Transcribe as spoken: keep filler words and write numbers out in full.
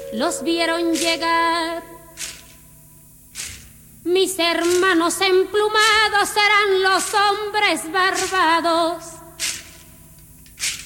los vieron llegar. Mis hermanos emplumados serán los hombres barbados